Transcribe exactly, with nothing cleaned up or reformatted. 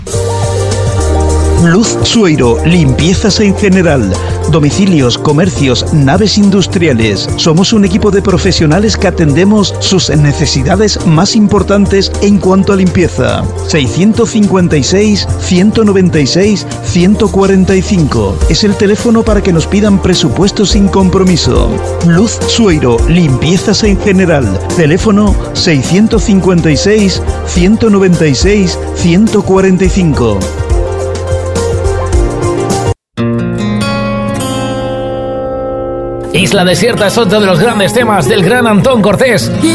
Luz Sueiro, limpiezas en general, domicilios, comercios, naves industriales. Somos un equipo de profesionales que atendemos sus necesidades más importantes en cuanto a limpieza. seiscientos cincuenta y seis, ciento noventa y seis, ciento cuarenta y cinco. Es el teléfono para que nos pidan presupuestos sin compromiso. Luz Sueiro, limpiezas en general. Teléfono seiscientos cincuenta y seis, ciento noventa y seis, ciento cuarenta y cinco. Isla Desierta es otro de los grandes temas del gran Antón Cortés.